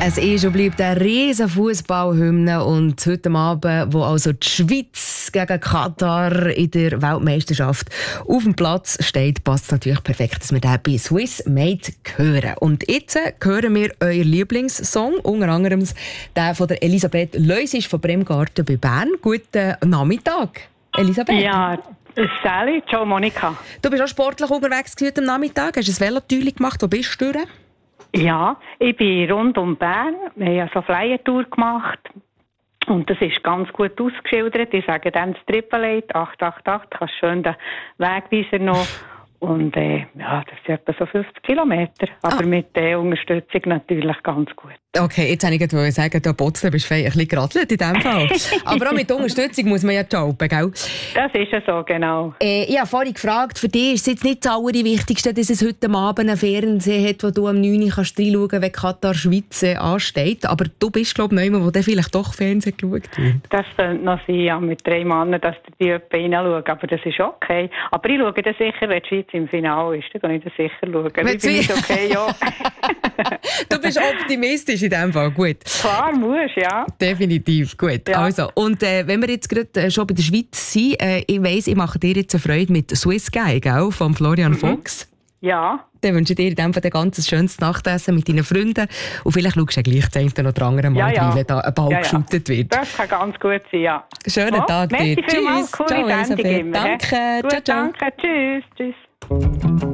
Es ist und bleibt eine riesen Fußballhymne und heute Abend, wo also die Schweiz gegen Katar in der Weltmeisterschaft auf dem Platz steht, passt es natürlich perfekt, dass wir den bei Swiss Made hören. Und jetzt hören wir euren Lieblingssong, unter anderem den von der Elisabeth Leusisch von Bremgarten bei Bern. Guten Nachmittag, Elisabeth. Ja, Sally, ciao Monika. Du bist auch sportlich unterwegs heute am Nachmittag, hast ein Velotüli gemacht, wo bist du durch? Ja, ich bin rund um Bern. Wir haben ja so eine Flyer-Tour gemacht. Und das ist ganz gut ausgeschildert. Ich sage dann das Triple 888. Du kannst schön den Wegweiser noch. Und ja, das sind etwa so 50 Kilometer. Aber mit der Unterstützung natürlich ganz gut. Okay, jetzt wollte ich gerade sagen, du Botzen bist ein bisschen geradelt in diesem Fall. Aber auch mit Unterstützung muss man ja jobben, gell? Das ist ja so, genau. Ich habe vorhin gefragt, für dich ist es jetzt nicht das Allerwichtigste, dass es heute Abend einen Fernseher hat, wo du am 9 Uhr reinschauen kannst, wenn Katar Schweiz ansteht. Aber du bist, glaube ich, niemand, der vielleicht doch Fernsehen geschaut wird. Das könnte noch sein, ja, mit 3 Männern, dass die etwa reinschauen. Aber das ist okay. Aber ich schaue das sicher, wenn die Schweiz im Finale ist. Dann kann ich das sicher schauen. Ich bin nicht okay, ja. Du bist optimistisch in diesem Fall, gut. Klar, musst, ja. Definitiv, gut. Ja. Also, und wenn wir jetzt gerade schon bei der Schweiz sind, ich weiss, ich mache dir jetzt eine Freude mit Swiss Guy, gell, von Florian Fuchs. Ja. Dann wünsche ich dir in dem Fall ein ganz schönes Nachtessen mit deinen Freunden. Und vielleicht schaust du gleich das eine oder andere Mal rein, wenn da ein Ball geschootet wird. Das kann ganz gut sein, ja. Schönen Tag dir. Tschüss. Ciao, Elisabeth. Danke. Gut, ciao, ciao. Danke. Tschüss.